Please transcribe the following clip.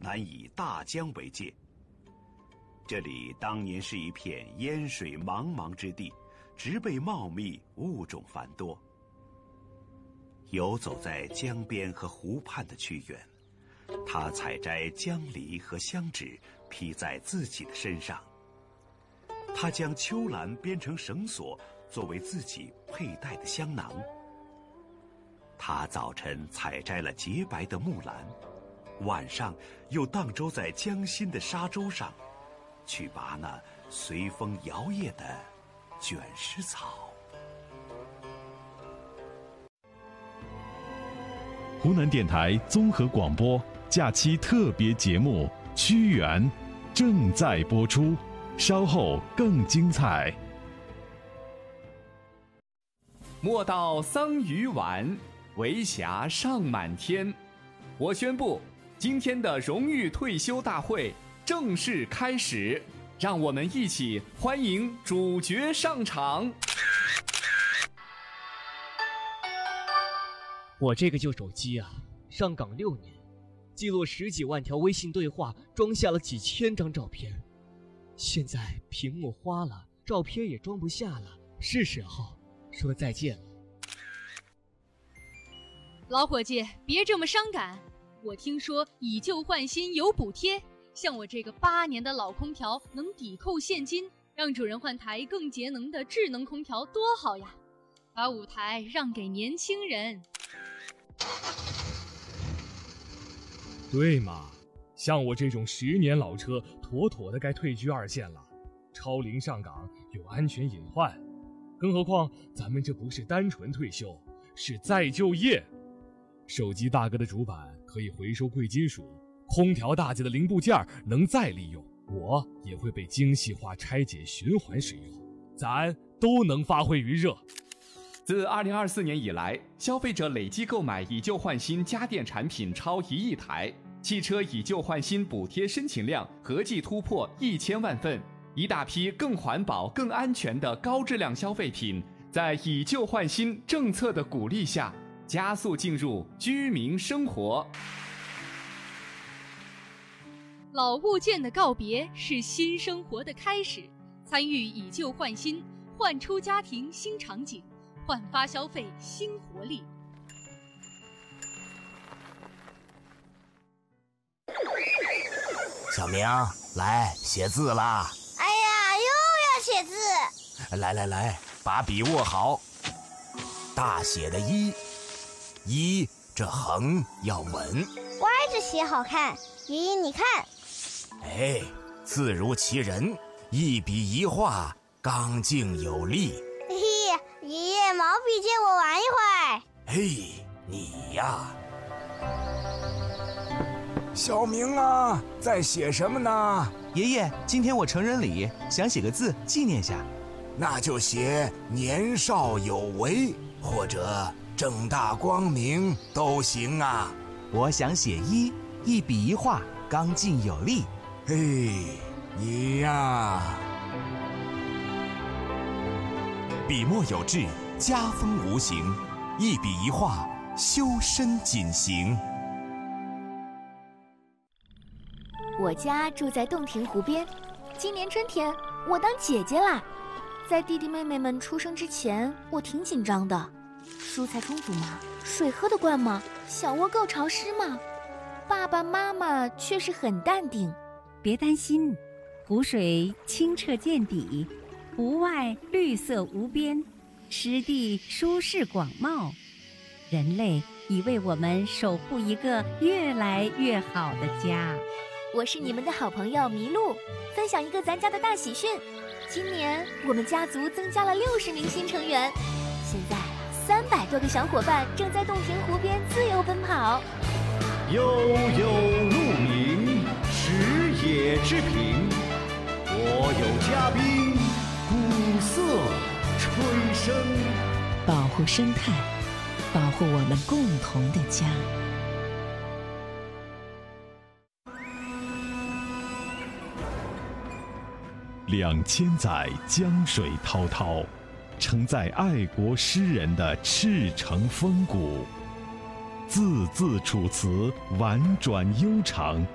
南以大江为界。这里当年是一片烟水茫茫之地，植被茂密，物种繁多。游走在江边和湖畔的屈原，他采摘江梨和香脂披在自己的身上。他将秋兰编成绳索，作为自己佩戴的香囊。他早晨采摘了洁白的木兰，晚上又荡舟在江心的沙洲上，去拔那随风摇曳的卷丝草。 湖南电台综合广播假期特别节目《屈原》正在播出，稍后更精彩。 莫道桑榆晚，为霞尚满天。我宣布，今天的荣誉退休大会正式开始，让我们一起欢迎主角上场。 我这个旧手机啊，上岗6年，记录10几万条微信对话，装下了几千张照片。现在屏幕花了，照片也装不下了，是时候说再见了。 老伙计，别这么伤感。我听说以旧换新有补贴，像我这个8年的老空调能抵扣现金，让主人换台更节能的智能空调多好呀！把舞台让给年轻人。 对嘛，像我这种10年老车，妥妥的该退居2线了。超龄上岗有安全隐患，更何况咱们这不是单纯退休，是再就业。手机大哥的主板可以回收贵金属，空调大姐的零部件能再利用，我也会被精细化拆解循环使用，咱都能发挥余热。 自2024年以来，消费者累计购买以旧换新家电产品超1亿台，汽车以旧换新补贴申请量合计突破1000万份，一大批更环保、更安全的高质量消费品，在以旧换新政策的鼓励下，加速进入居民生活。 老物件的告别是新生活的开始，参与以旧换新，焕出家庭新场景，焕发消费新活力。 小明，来写字啦！ 哎呀，又要写字！ 来，把笔握好。大写的一，这横要稳， 歪着写好看。爷爷，你看。 哎，字如其人，一笔一画，刚劲有力。 嘿嘿，爷爷，毛笔借我玩一会儿。 嘿，你呀。小明啊，在写什么呢？ 爷爷，今天我成人礼，想写个字纪念下。 那就写年少有为，或者正大光明都行啊。 我想写一笔一画，刚劲有力。 嘿，你呀。 笔墨有致，家风无形，一笔一画，修身谨行。 我家住在洞庭湖边，今年春天我当姐姐啦。在弟弟妹妹们出生之前，我挺紧张的。蔬菜充足吗？水喝得惯吗？小窝够潮湿吗？爸爸妈妈却是很淡定。 别担心，湖水清澈见底，湖外绿色无边，湿地舒适广袤。人类已为我们守护一个越来越好的家。 我是你们的好朋友麋鹿，分享一个咱家的大喜讯。今年我们家族增加了60名新成员，现在300多个小伙伴正在洞庭湖边自由奔跑。 悠悠鹿鸣，食野之苹。我有嘉宾，鼓瑟吹笙。 保护生态，保护我们共同的家。 2000载江水滔滔，承载爱国诗人的赤诚风骨，字字楚辞婉转悠长，